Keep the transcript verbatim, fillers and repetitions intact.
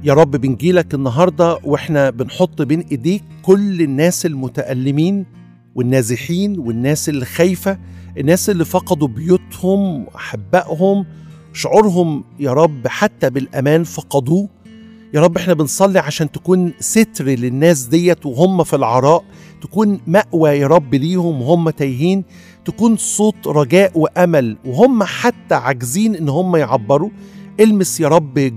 يا رب بنجيلك النهاردة وإحنا بنحط بين إيديك كل الناس المتألمين والنازحين والناس اللي خايفة، الناس اللي فقدوا بيوتهم وأحبائهم، شعورهم يا رب حتى بالأمان فقدوه. يا رب احنا بنصلي عشان تكون ستر للناس ديت وهم في العراء، تكون مأوى يا رب ليهم وهم تايهين، تكون صوت رجاء وأمل وهم حتى عاجزين إن هم يعبروا. المس يا رب